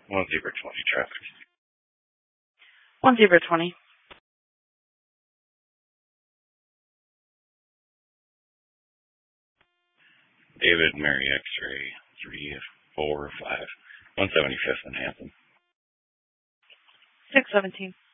1 Zebra 20 traffic. 1 Zebra 20. David, Mary X-ray 345. 175th and Hampton. 617.